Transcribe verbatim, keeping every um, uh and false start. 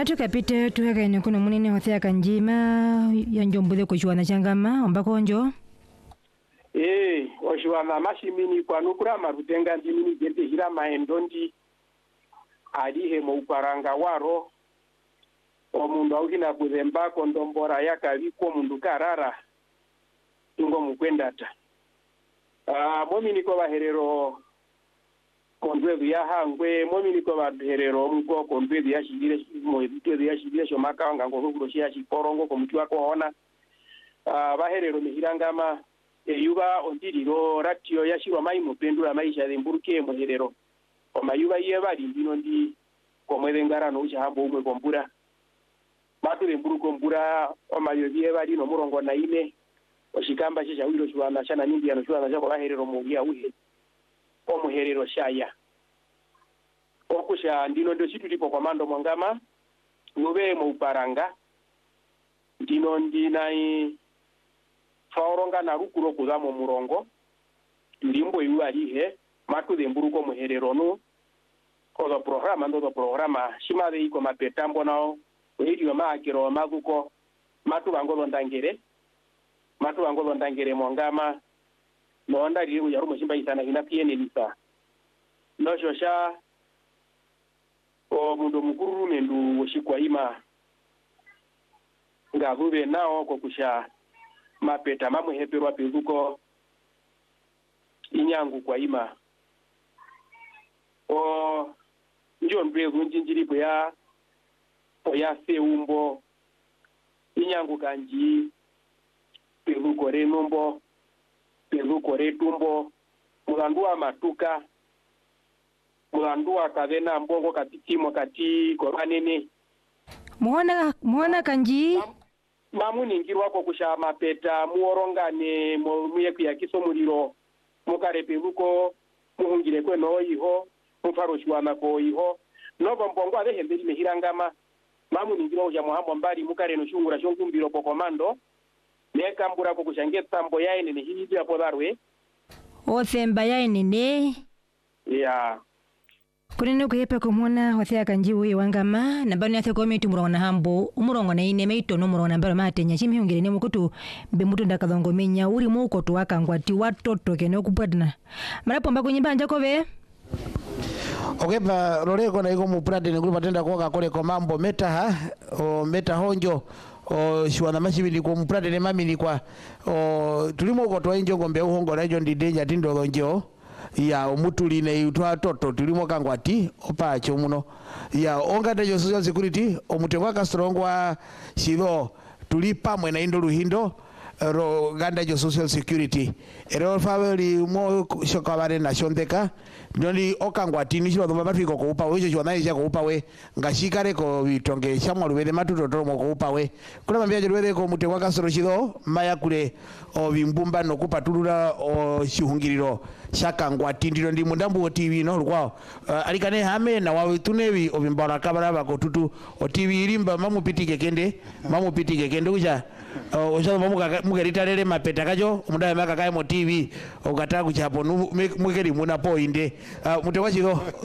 Matu kapite tuweka ene kuno munene hothea kanjima ya njombule kushwana changama ambako njo eh oshwana mashimini kwa nukura marutenga ndimini gete hira maendondi alihe mu paranga waro omundu aukina kuzemba kondombora yakaliko mundu karara tungo mukwendata ah momi niko baherero kondwedu ya hangwe momi niko baherero mko kondwedu ya shigire mo kondwedu ya shigire sho makanga ngo kuroshi ya shiporongo ko mutwa ko ona ah baherero mihirangama eyuba ondiriro ratio ya shirwa mai mupendura maisha demburuke muherero omayuba ye bali ndino ndi komwede ngarano ucha hambo umwe kombura batu demburu kombura omayobi ye bali no murongo na ine oshikamba chisha wiro shwana chana nindi ano shwana chako baherero mugia uhe omuherero shaya okusha ndino ndo situ tipo komando mwangama nube mu paranga ndino ndinai fauronga na rukuro kuzamo murongo limbo yualihe matu demburu ko muherero no ko programa ndo programa shimade iko mapetambo nao wedio maakiro maguko matu bangolo ndangere matu bangolo ndangere mwangama no ndari ya rumo shimba isana hina piene lisa no shosha o mundo mukuru mendu woshikwa ima ngavube nao ko kusha mapeta mamuheperwa pezuko inyangu kwa ima o njo mbrevu njinjiripo ya ya seumbo inyangu kanji pezuko renombo pezuko retumbo mulandua matuka mulandua kavena mbongo katitimo kati koranene muona muona kanji mamu ningirwa ko kusha mapeta muorongane muye kuyakiso muliro mukarepe ruko muhungire kwe no iho mufaroshwana ko iho no bombongo ade hembeli mehirangama mamu ningirwa ya muhambo mbali mukare no shungura shongumbiro ko komando neka mbura ko kushange tambo yaene ne hiji apo darwe o semba yaene ne ya kunene kuyepa kumona hothea kanjiwe wangama nambano yathe komiti murongo na hambo umurongo na ine meito no murongo nambaro matenya chimi ungire ne mukutu mbe mutu ndakadhongo menya uri muko to wakangwati watoto kene okupatna marapo mbako nyimbanja kove okepa loreko na iko muprade ne grupa tenda koka kole ko mambo meta ha o meta honjo o shwana mashibili ko muprade ne mamini kwa o tulimo ko to enjongo mbe uhongo na jo ndideja tindo lonjo ya omutuli ne utwa toto tulimo kangwati opacho muno ya onga tejo social security omutengwa kastrongwa shilo tulipa mwe na indo luhindo ro ganda jo social security ero family mo shokabare na shondeka ndoni okangwati ni shilo babafiko ko upa wejo jona isha ko upa we ngashikare ko bitonge shamwa lubere matuto to mo ko upa we kula mambia je lubere ko mutengwa kastro shilo maya kule obimbumba no kupatulura o shihungiriro shakangwati ndiro ndi mundambu T V no lwao uh, alikane hame na wawe tunewi obimbara kabara bako tutu o T V irimba mamupitike kende mamupitike kende kuja uh, osha mamuka mugeriterere mapeta kajo omundaye maka kae mo T V okataka kuchapo mukeri muna poinde uh, mutewa chiro